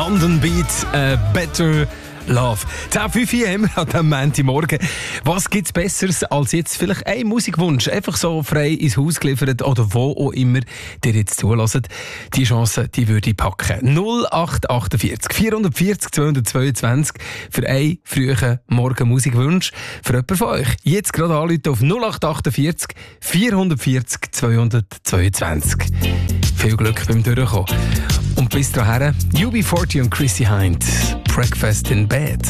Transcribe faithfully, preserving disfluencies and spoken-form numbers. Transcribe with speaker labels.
Speaker 1: London Beat, uh, Better Love. zehn fünf haben wir an diesem Montagmorgen. Was gibt es Besseres als jetzt vielleicht ein Musikwunsch? Einfach so frei ins Haus geliefert oder wo auch immer ihr jetzt zulässt. Die Chance, die würde ich packen. null acht achtundvierzig vierhundertvierzig zweihundertzweiundzwanzig für einen frühen Morgen-Musikwunsch für jemanden von euch. Jetzt gerade anrufen auf null acht achtundvierzig vierhundertvierzig zweihundertzweiundzwanzig. Viel Glück beim Durchkommen. Und bis dahin, U B forty und Chrissy Hind. Breakfast in Bed.